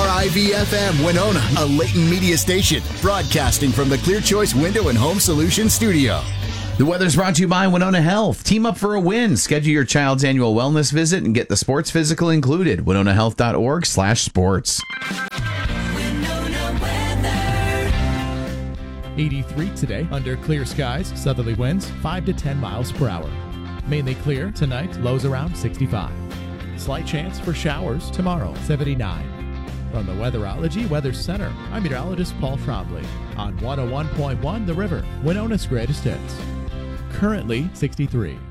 WRIV-FM Winona, a Layton media station, broadcasting from the Clear Choice Window and Home Solutions studio. The weather's brought to you by Winona Health. Team up for a win. Schedule your child's annual wellness visit and get the sports physical included. WinonaHealth.org/sports. 83 today under clear skies, southerly winds 5 to 10 miles per hour. Mainly clear tonight, lows around 65. Slight chance for showers tomorrow, 79. From the Weatherology Weather Center, I'm meteorologist Paul Trombley on 101.1 The River, Winona's greatest hits. Currently 63.